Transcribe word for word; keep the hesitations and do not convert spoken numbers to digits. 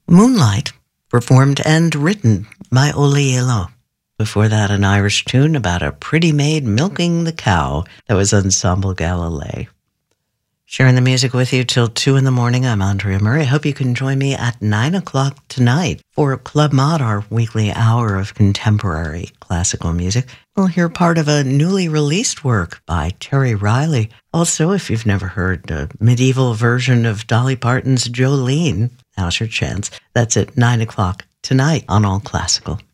Moonlight, performed and written by Oli Illo. Before that, an Irish tune about a pretty maid milking the cow. That was Ensemble Galilei. Sharing the music with you till two in the morning. I'm Andrea Murray. I hope you can join me at nine o'clock tonight for Club Mod, our weekly hour of contemporary classical music. We'll hear part of a newly released work by Terry Riley. Also, if you've never heard a medieval version of Dolly Parton's Jolene, now's your chance. That's at nine o'clock tonight on All Classical.